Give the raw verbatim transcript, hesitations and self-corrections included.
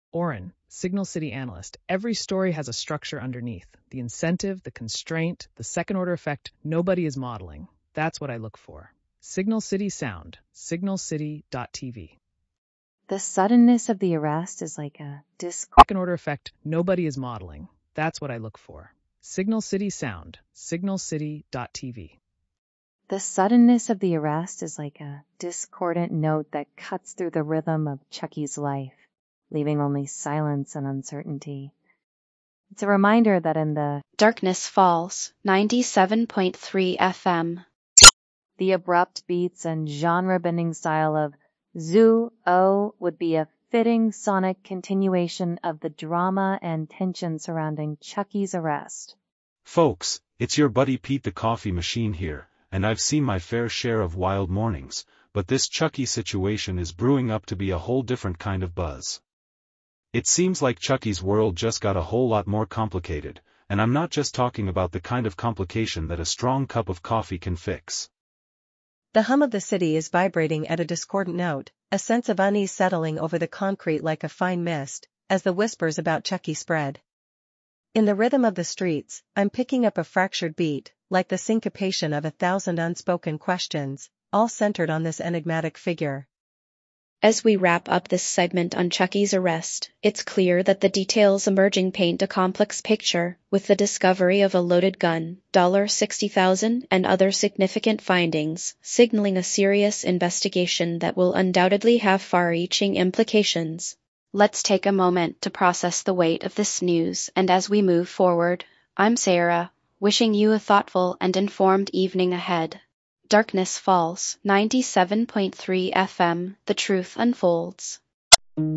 Oren, Signal City analyst. Every story has a structure underneath. The incentive, the constraint, the second-order effect nobody is modeling. That's what I look for. Signal City Sound, signal city dot t v. The suddenness of the arrest is like a disc. Second-order effect nobody is modeling. That's what I look for. Signal City Sound, signal city dot t v. The suddenness of the arrest is like a discordant note that cuts through the rhythm of Chucky's life, leaving only silence and uncertainty. It's a reminder that in the Darkness Falls, ninety-seven point three F M, the abrupt beats and genre-bending style of Zoo-O would be a fitting sonic continuation of the drama and tension surrounding Chucky's arrest. Folks, it's your buddy Pete the Coffee Machine here, and I've seen my fair share of wild mornings, but this Chucky situation is brewing up to be a whole different kind of buzz. It seems like Chucky's world just got a whole lot more complicated, and I'm not just talking about the kind of complication that a strong cup of coffee can fix. The hum of the city is vibrating at a discordant note, a sense of unease settling over the concrete like a fine mist, as the whispers about Chucky spread. In the rhythm of the streets, I'm picking up a fractured beat, like the syncopation of a thousand unspoken questions, all centered on this enigmatic figure. As we wrap up this segment on Chucky's arrest, it's clear that the details emerging paint a complex picture, with the discovery of a loaded gun, sixty thousand dollars, and other significant findings, signaling a serious investigation that will undoubtedly have far-reaching implications. Let's take a moment to process the weight of this news, and as we move forward, I'm Sarah, wishing you a thoughtful and informed evening ahead. Darkness Falls, ninety-seven point three F M, the truth unfolds.